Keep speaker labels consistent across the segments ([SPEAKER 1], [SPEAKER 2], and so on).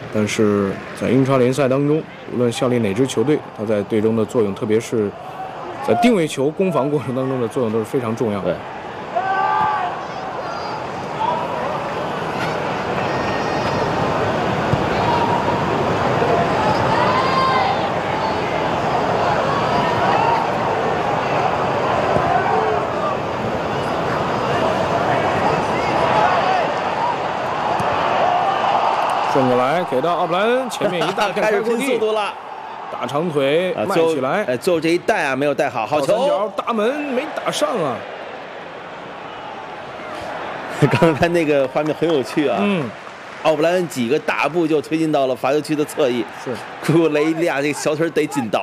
[SPEAKER 1] 但是在英超联赛当中，无论效力哪支球队，他在队中的作用，特别是在定位球攻防过程当中的作用都是非常重要的。
[SPEAKER 2] 对。
[SPEAKER 1] 顺过来给到奥布莱恩，前面一带
[SPEAKER 2] 开始拼速度了，
[SPEAKER 1] 大长腿迈起来，
[SPEAKER 2] 最后这一带啊没有带好，好球，
[SPEAKER 1] 大门没打上啊。
[SPEAKER 2] 刚才那个画面很有趣啊，奥布莱恩几个大步就推进到了罚球区的侧翼，
[SPEAKER 1] 是
[SPEAKER 2] 库雷利亚这个小腿得紧倒。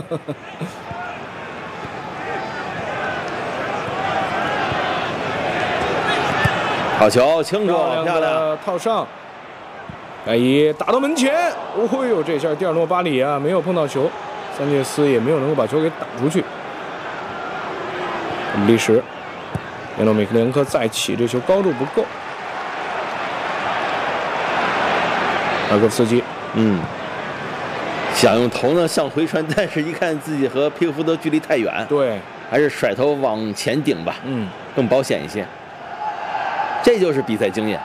[SPEAKER 2] 好球，清楚，漂亮，
[SPEAKER 1] 套上。盖伊打到门前，哦呦，这下蒂尔诺巴里啊没有碰到球，桑切斯也没有能够把球给打出去。历史，耶诺米克连科再起，这球高度不够。阿戈夫斯基，
[SPEAKER 2] 想用头呢向回传，但是一看自己和皮克福德距离太远，
[SPEAKER 1] 对，
[SPEAKER 2] 还是甩头往前顶吧，更保险一些。这就是比赛经验，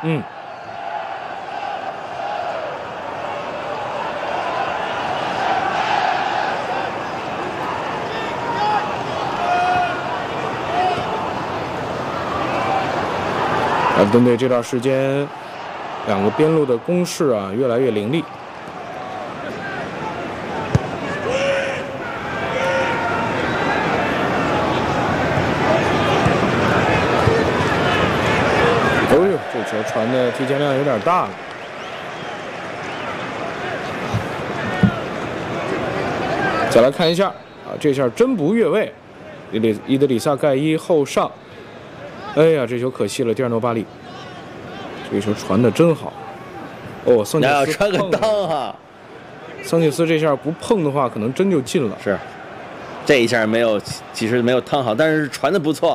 [SPEAKER 1] 埃弗顿队这段时间两个边路的攻势啊越来越凌厉。哦呦，这球传的提前量有点大了。再来看一下啊，这下真不越位，伊德里萨盖伊后上。哎呀，这球可惜了，蒂尔诺巴利。这球传的真好。哦，桑切斯
[SPEAKER 2] 传个裆啊！
[SPEAKER 1] 桑切斯这下不碰的话，可能真就进了。
[SPEAKER 2] 是，这一下没有，其实没有趟好，但是传的不错。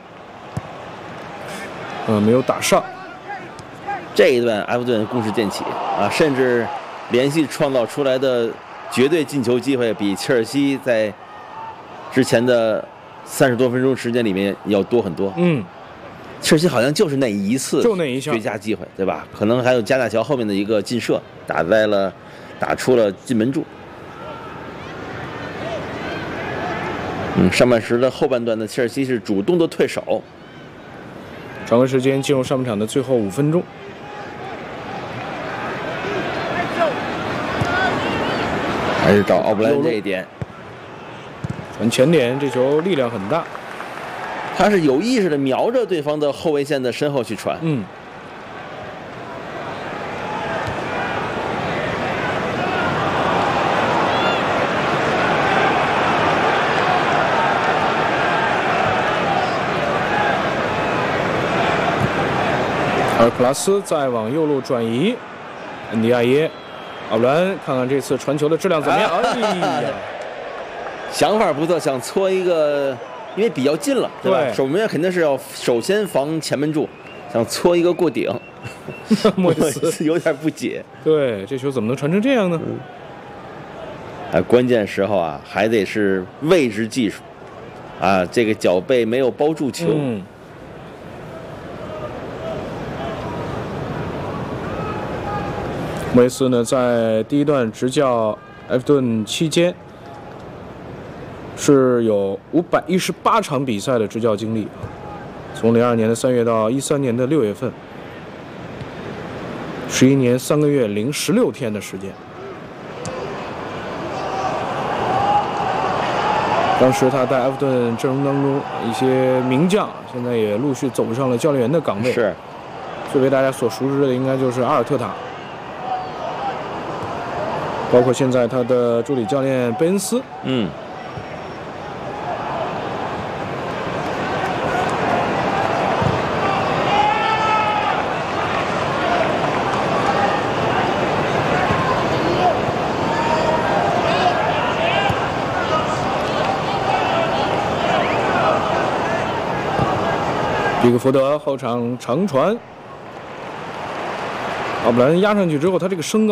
[SPEAKER 1] 没有打上。
[SPEAKER 2] 这一段埃弗顿攻势渐起啊，甚至连续创造出来的绝对进球机会比切尔西在之前的30多分钟时间里面要多很多。切尔西好像就是那一次，
[SPEAKER 1] 就那一下
[SPEAKER 2] 绝佳机会，对吧？可能还有加纳乔后面的一个劲射，打出了进门柱。上半时的后半段的切尔西是主动的退守。
[SPEAKER 1] 掌握时间进入上半场的最后5分钟。
[SPEAKER 2] 还是找奥布莱恩这一点，
[SPEAKER 1] 传前点，这球力量很大。
[SPEAKER 2] 他是有意识的瞄着对方的后卫线的身后去传。
[SPEAKER 1] 而普拉斯再往右路转移，恩迪亚耶，奥布莱恩看看这次传球的质量怎么样？哎呀，
[SPEAKER 2] 想法不错，想搓一个。因为比较近了，对吧？守门员肯定是要首先防前门柱，想搓一个过顶，
[SPEAKER 1] 莫斯
[SPEAKER 2] 有点不解。
[SPEAKER 1] 对，这球怎么能传成这样呢？
[SPEAKER 2] 关键时候啊，还得是位置技术啊，这个脚背没有包住球。
[SPEAKER 1] 莫斯呢，在第一段执教埃弗顿期间。是有518场比赛的执教经历，从02年的3月到13年的6月份，11年3个月零16天的时间。当时他在埃弗顿阵容当中一些名将，现在也陆续走上了教练员的岗位。
[SPEAKER 2] 是，
[SPEAKER 1] 最为大家所熟知的应该就是阿尔特塔，包括现在他的助理教练贝恩斯。比克福德后场长传，奥布莱恩压上去之后，他这个身高